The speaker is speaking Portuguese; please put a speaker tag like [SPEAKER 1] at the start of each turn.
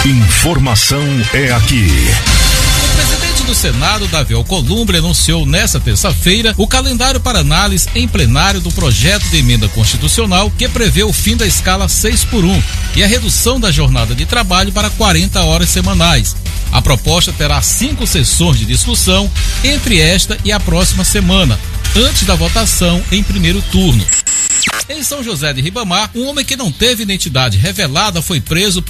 [SPEAKER 1] Informação é aqui.
[SPEAKER 2] O presidente do Senado, Davi Alcolumbre, anunciou nesta terça-feira o calendário para análise em plenário do projeto de emenda constitucional que prevê o fim da escala 6x1 e a redução da jornada de trabalho para 40 horas semanais. A proposta terá 5 sessões de discussão entre esta e a próxima semana, antes da votação em primeiro turno. Em São José de Ribamar, um homem que não teve identidade revelada foi preso